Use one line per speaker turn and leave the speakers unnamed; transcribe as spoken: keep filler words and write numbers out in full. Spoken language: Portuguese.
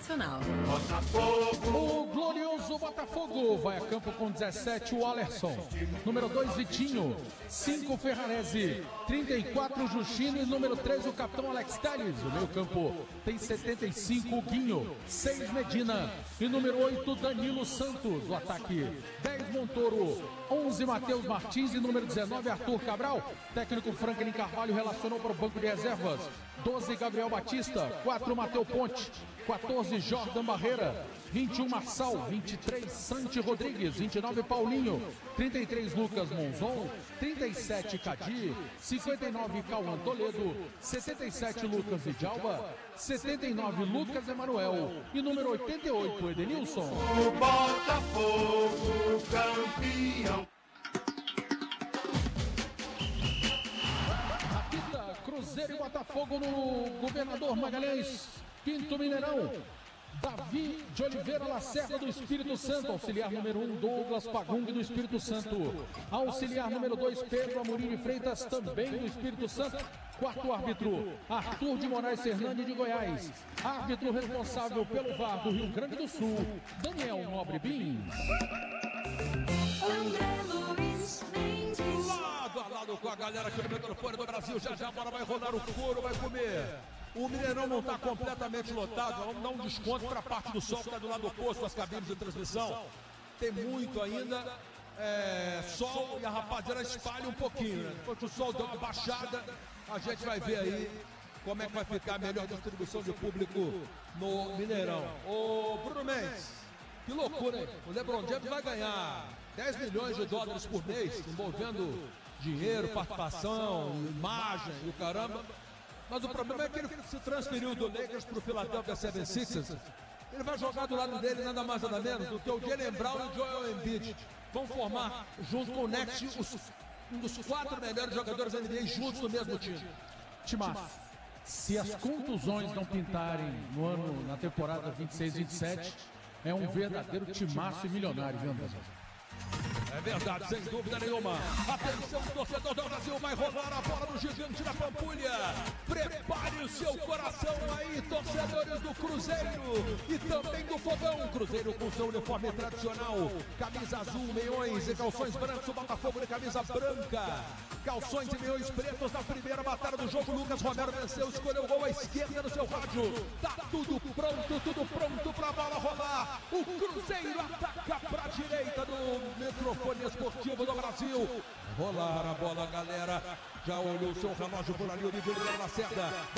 Nacional.
O glorioso Botafogo vai a campo com dezessete, o Alerson. Número dois, Vitinho. cinco, Ferrarese. trinta e quatro, Justino. E número treze, o capitão Alex Telles. O meio campo tem setenta e cinco, o Guinho. seis, Medina. E número oito, Danilo Santos. O ataque, dez, Montoro. onze, Matheus Martins. E número dezenove, Arthur Cabral. Técnico Franklin Carvalho relacionou para o banco de reservas. doze, Gabriel Batista. quatro, Mateu Ponte. quatorze, Jordan Barreira. vinte e um, Marçal. vinte e três, Santi Rodrigues. vinte e nove, Paulinho. trinta e três, Lucas Monzon. trinta e sete, Cadi. cinquenta e nove, Cauã Toledo. setenta e sete, Lucas Vidalba. setenta e nove, Lucas Emanuel. E número oitenta e oito, Edenilson.
O Botafogo campeão.
Cruzeiro e Botafogo no Governador Magalhães, quinto Mineirão. Davi de Oliveira Lacerda do Espírito Santo, auxiliar número um, Douglas Pagung do Espírito Santo, auxiliar número dois, Pedro Amorim de Freitas, também do Espírito Santo. Quarto árbitro, Arthur de Moraes Fernandes de Goiás. Árbitro responsável pelo V A R do Rio Grande do Sul, Daniel Nobre Bins.
Lado a lado com a galera aqui no microfone do Brasil, já já a bola vai rodar, o couro vai comer. O Mineirão não está completamente lotado, vamos dar um desconto para a parte do sol que está do lado oposto das cabines de transmissão. Tem muito ainda é, sol e a rapaziada espalha um pouquinho, né? Depois que o sol deu uma baixada, a gente vai ver aí como é que vai ficar a melhor distribuição de público no Mineirão. Ô Bruno Mendes, que loucura, hein? O LeBron James vai ganhar dez milhões de dólares por mês, envolvendo dinheiro, participação, imagem e o caramba. Mas o problema é que ele se transferiu do Lakers para o Philadelphia setenta e seis. Ele vai jogar do lado dele nada mais nada menos do que o Jaylen Brown e o Joel Embiid. Vão formar, junto com o Nets, os, um dos quatro melhores jogadores da N B A juntos no mesmo time.
Timaço, se as contusões não pintarem no ano, na temporada vinte e seis vinte e sete, é um verdadeiro timaço e milionário, viu, André?
É verdade, sem dúvida nenhuma. Atenção, torcedor do Brasil, vai rolar a bola do gigante da Pampulha. Prepare o seu coração aí, torcedores do Cruzeiro e também do Fogão. Cruzeiro com seu uniforme tradicional, camisa azul, meiões e calções brancos. O Botafogo de camisa branca, calções e meiões pretos. Na primeira batalha do jogo, Lucas Romero venceu, escolheu o gol à esquerda do seu rádio. Tá tudo pronto, tudo pronto pra bola rolar. O Cruzeiro ataca pra direita do microfone esportivo do Brasil. Rolar a bola, galera. Já olhou o seu relógio por ali, o Miguel Lacerda.